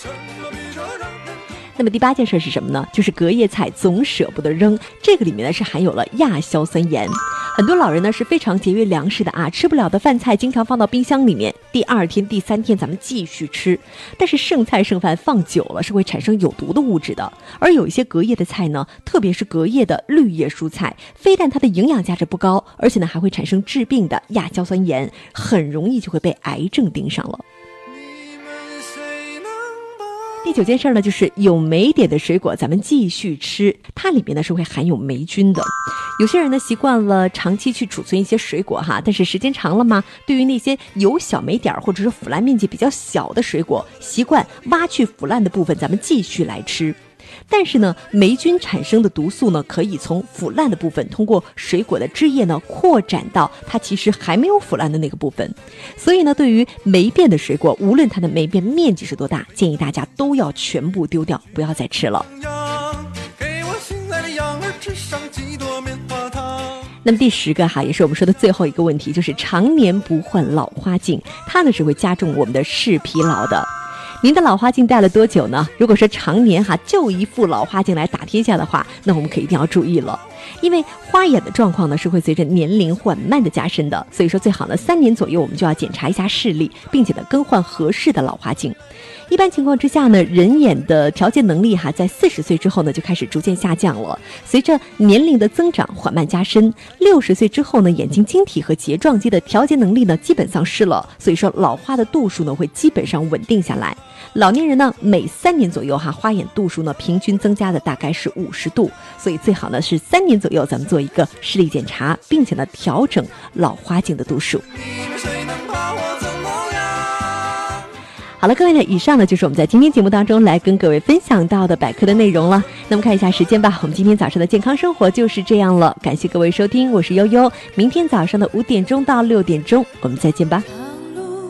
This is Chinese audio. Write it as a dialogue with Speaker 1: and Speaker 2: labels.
Speaker 1: 那么第8件事是什么呢？就是隔夜菜总舍不得扔，这个里面呢是含有了亚硝酸盐。很多老人呢是非常节约粮食的啊，吃不了的饭菜经常放到冰箱里面，第2天、第3天咱们继续吃。但是剩菜剩饭放久了是会产生有毒的物质的，而有一些隔夜的菜呢，特别是隔夜的绿叶蔬菜，非但它的营养价值不高，而且呢还会产生致病的亚硝酸盐，很容易就会被癌症盯上了。第9件事呢，就是有霉点的水果咱们继续吃，它里面呢是会含有霉菌的。有些人呢习惯了长期去储存一些水果哈，但是时间长了嘛，对于那些有小霉点或者是腐烂面积比较小的水果，习惯挖去腐烂的部分咱们继续来吃。但是呢，霉菌产生的毒素呢，可以从腐烂的部分通过水果的汁液呢扩展到它其实还没有腐烂的那个部分。所以呢，对于霉变的水果，无论它的霉变面积是多大，建议大家都要全部丢掉，不要再吃了。那么第10个哈，也是我们说的最后一个问题，就是常年不换老花镜，它呢是会加重我们的视疲劳的。您的老花镜戴了多久呢？如果说常年就一副老花镜来打天下的话，那我们可一定要注意了。因为花眼的状况呢是会随着年龄缓慢的加深的，所以说最好呢3年左右我们就要检查一下视力，并且呢更换合适的老花镜。一般情况之下呢，人眼的调节能力在40岁之后呢就开始逐渐下降了，随着年龄的增长缓慢加深，60岁之后呢，眼睛晶体和睫状肌的调节能力呢基本丧失了，所以说老花的度数呢会基本上稳定下来。老年人呢每3年左右花眼度数呢平均增加的大概是50度，所以最好呢是3年左右咱们做一个视力检查，并且呢调整老花镜的度数。好了，各位呢，以上呢就是我们在今天节目当中来跟各位分享到的百科的内容了。那么看一下时间吧，我们今天早上的健康生活就是这样了。感谢各位收听，我是悠悠，明天早上的5点钟到6点钟我们再见吧。